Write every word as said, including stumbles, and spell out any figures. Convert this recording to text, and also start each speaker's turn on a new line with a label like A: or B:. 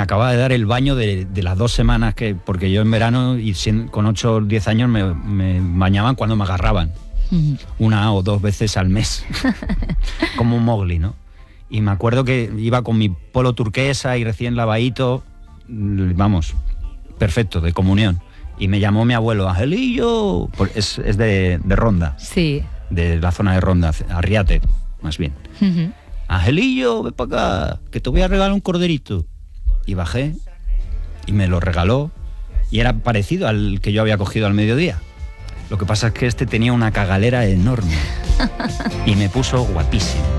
A: acababa de dar el baño de, de las dos semanas que... Porque yo en verano, y siendo, con ocho o diez años, me, me bañaban cuando me agarraban. Uh-huh. Una o dos veces al mes. Como un Mowgli, ¿no? Y me acuerdo que iba con mi polo turquesa y recién lavadito, vamos, perfecto, de comunión. Y me llamó mi abuelo, Angelillo, es, es de, de Ronda.
B: Sí.
A: De la zona de Ronda, Arriate, más bien. Uh-huh. Angelillo, ven para acá, que te voy a regalar un corderito. Y bajé y me lo regaló y era parecido al que yo había cogido al mediodía. Lo que pasa es que este tenía una cagalera enorme y me puso guapísimo.